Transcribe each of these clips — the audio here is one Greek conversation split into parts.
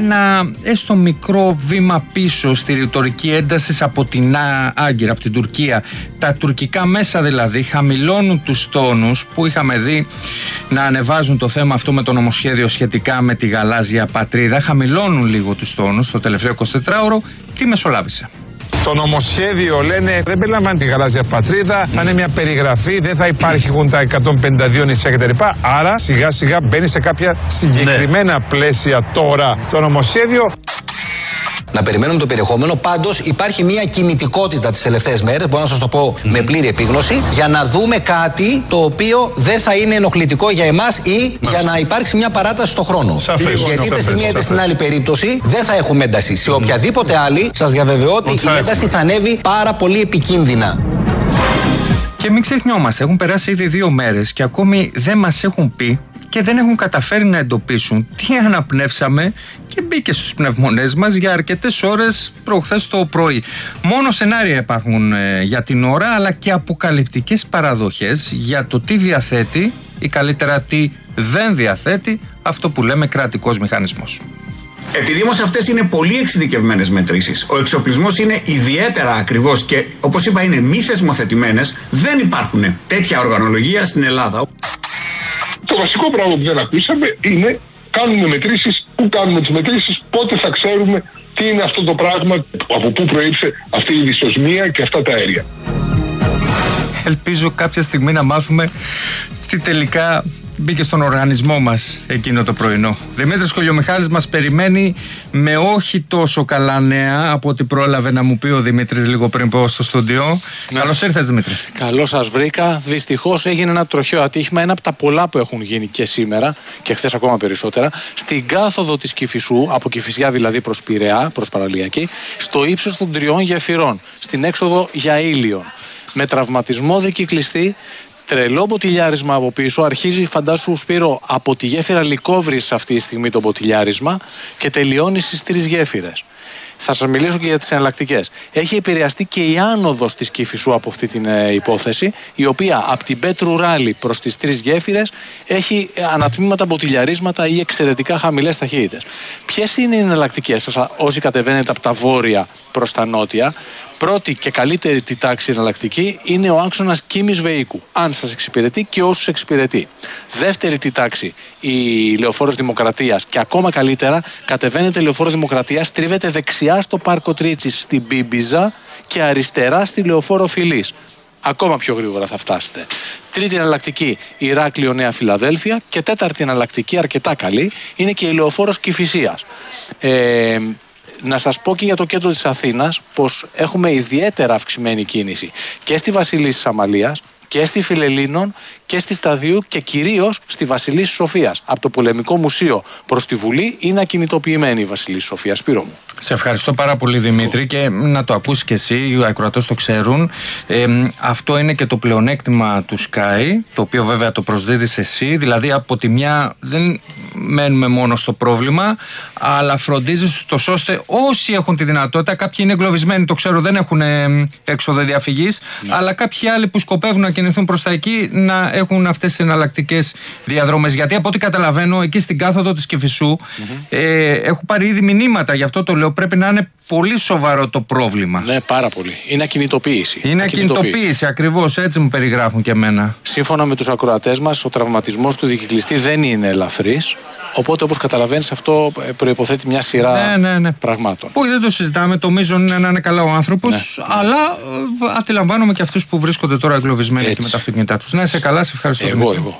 ένα έστω μικρό βήμα πίσω στη ρητορική ένταση από την Άγκυρα, από την Τουρκία. Τα τουρκικά μέσα δηλαδή χαμηλώνουν τους τόνους που είχαμε δει να ανεβάζουν το θέμα αυτό με το νομοσχέδιο σχετικά με τη γαλάζια πατρίδα. Χαμηλώνουν λίγο τους τόνους το τελευταίο 24ωρο. Τι μεσολάβησε? Το νομοσχέδιο, λένε, δεν περιλαμβάνει τη γαλάζια πατρίδα, θα είναι μια περιγραφή, δεν θα υπάρχουν τα 152 νησιά κτλ. Άρα σιγά σιγά μπαίνει σε κάποια συγκεκριμένα πλαίσια τώρα το νομοσχέδιο. Να περιμένουμε το περιεχόμενο. Πάντως υπάρχει μια κινητικότητα τις τελευταίες μέρες, μπορώ να σας το πω με πλήρη επίγνωση, για να δούμε κάτι το οποίο δεν θα είναι ενοχλητικό για εμάς ή για να υπάρξει μια παράταση στο χρόνο. Γιατί είτε στη μία είτε στην άλλη περίπτωση δεν θα έχουμε ένταση. Σε οποιαδήποτε άλλη, σας διαβεβαιώ ότι η ένταση θα ανέβει πάρα πολύ επικίνδυνα. Και μην ξεχνιόμαστε, έχουν περάσει ήδη 2 μέρες και ακόμη δεν μας έχουν πει και δεν έχουν καταφέρει να εντοπίσουν τι αναπνεύσαμε και μπήκε στους πνευμονές μας για αρκετές ώρες προχθές το πρωί. Μόνο σενάρια υπάρχουν για την ώρα, αλλά και αποκαλυπτικές παραδοχές για το τι διαθέτει ή καλύτερα τι δεν διαθέτει αυτό που λέμε κρατικός μηχανισμός. Επειδή όμως αυτές είναι πολύ εξειδικευμένες μετρήσεις, ο εξοπλισμός είναι ιδιαίτερα ακριβώς και όπως είπα είναι μη θεσμοθετημένες, δεν υπάρχουν τέτοια οργανολογία στην Ελλάδα. Το βασικό πράγμα που δεν ακούσαμε είναι κάνουμε μετρήσεις, πού κάνουμε τις μετρήσεις, πότε θα ξέρουμε τι είναι αυτό το πράγμα, από πού προήλθε αυτή η δυσοσμία και αυτά τα αέρια. Ελπίζω κάποια στιγμή να μάθουμε τι τελικά μπήκε στον οργανισμό μας εκείνο το πρωινό. Δημήτρης Κολιομιχάλης μας περιμένει με όχι τόσο καλά νέα από ό,τι πρόλαβε να μου πει ο Δημήτρης λίγο πριν πω στο στούντιο. Καλώς ήρθες, Δημήτρη. Καλώς σας βρήκα. Δυστυχώς έγινε ένα τροχαίο ατύχημα, ένα από τα πολλά που έχουν γίνει και σήμερα και χθες ακόμα περισσότερα, στην κάθοδο της Κηφισού, από Κηφισιά δηλαδή προς Πειραιά, προς Παραλιακή, στο ύψος των 3 γεφυρών, στην έξοδο για Ήλιον. Με τραυματισμό δικυκλιστή. Τρελό μποτιλιάρισμα από πίσω. Αρχίζει, φαντάσου Σπύρο, από τη γέφυρα Λυκόβρης αυτή τη στιγμή το μποτιλιάρισμα και τελειώνει στις 3 γέφυρες. Θα σας μιλήσω και για τις εναλλακτικές. Έχει επηρεαστεί και η άνοδος της Κηφισού από αυτή την υπόθεση, η οποία από την Πέτρου Ράλη προς τις 3 γέφυρες έχει ανατμήματα, μποτιλιαρίσματα ή εξαιρετικά χαμηλές ταχύτητες. Ποιες είναι οι εναλλακτικές σας όσοι κατεβαίνετε από τα βόρεια προς τα νότια? Πρώτη και καλύτερη τη τάξη εναλλακτική είναι ο άξονας Κίμης Βεϊκού, αν σας εξυπηρετεί και όσους εξυπηρετεί. Δεύτερη τη τάξη η Λεωφόρος Δημοκρατίας και ακόμα καλύτερα κατεβαίνετε Λεωφόρο Δημοκρατίας, στρίβετε δεξιά στο Πάρκο Τρίτσης στην Μπίμπιζα και αριστερά στη Λεωφόρο Φιλής. Ακόμα πιο γρήγορα θα φτάσετε. Τρίτη εναλλακτική, Ηράκλειο Νέα Φιλαδέλφια. Και τέταρτη εναλλακτική, αρκετά καλή, είναι και η Λεωφόρος Κηφισίας. Να σας πω και για το κέντρο της Αθήνας πως έχουμε ιδιαίτερα αυξημένη κίνηση και στη Βασιλίσσης Αμαλίας και στη Φιλελλήνων και στη Σταδίου και κυρίως στη Βασιλίσσης Σοφίας. Από το Πολεμικό Μουσείο προς τη Βουλή είναι ακινητοποιημένη η Βασιλίσσης Σοφίας. Σπύρο μου. Σε ευχαριστώ πάρα πολύ, Δημήτρη, και να το ακούσεις και εσύ, οι ακροατές το ξέρουν. Αυτό είναι και το πλεονέκτημα του Sky, το οποίο βέβαια το προσδίδεις εσύ. Δηλαδή, από τη μια δεν μένουμε μόνο στο πρόβλημα, αλλά φροντίζεις τόσο ώστε όσοι έχουν τη δυνατότητα, κάποιοι είναι εγκλωβισμένοι, το ξέρω, δεν έχουν έξοδο διαφυγής, αλλά κάποιοι άλλοι που σκοπεύουν να κινηθούν προς τα εκεί να έχουν αυτές τις εναλλακτικές διαδρομές. Γιατί από ό,τι καταλαβαίνω, εκεί στην κάθοδο της Κηφισού έχω πάρει ήδη μηνύματα, γι' αυτό το λέω, πρέπει να είναι πολύ σοβαρό το πρόβλημα. Ναι, πάρα πολύ. Είναι ακινητοποίηση. Είναι ακινητοποίηση, ακριβώς, έτσι μου περιγράφουν και εμένα. Σύμφωνα με τους ακροατές μας, ο τραυματισμός του δικυκλιστή δεν είναι ελαφρύς. Οπότε, όπως καταλαβαίνεις, αυτό προϋποθέτει μια σειρά πραγμάτων. Όχι, δεν το συζητάμε. Το μείζον είναι να είναι καλά ο άνθρωπος, αλλά αντιλαμβάνομαι και αυτούς που βρίσκονται τώρα εγκλωβισμένοι και με τα αυτοκίνητά τους. Να είσαι καλά, σε ευχαριστώ. Εγώ.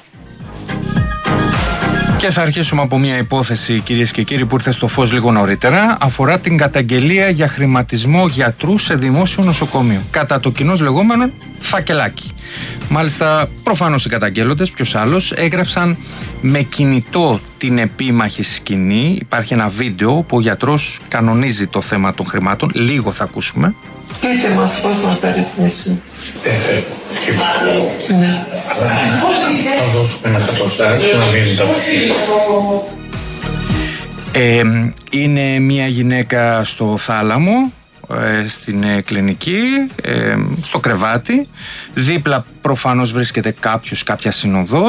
Και θα αρχίσουμε από μια υπόθεση, κυρίες και κύριοι, που ήρθε στο φως λίγο νωρίτερα. Αφορά την καταγγελία για χρηματισμό γιατρού σε δημόσιο νοσοκομείο. Κατά το κοινώς λεγόμενο φακελάκι. Μάλιστα, προφανώς οι καταγγέλλοντες, ποιος άλλος, έγραψαν με κινητό την επίμαχη σκηνή. Υπάρχει ένα βίντεο που ο γιατρός κανονίζει το θέμα των χρημάτων. Λίγο θα ακούσουμε. Πείτε μας πώς να περιθμίσουμε. Θα δώσουμε ένα κατοστάρι να μείνει τα Είναι μια γυναίκα στο θάλαμο, στην κλινική, στο κρεβάτι. Δίπλα προφανώς βρίσκεται κάποια συνοδός.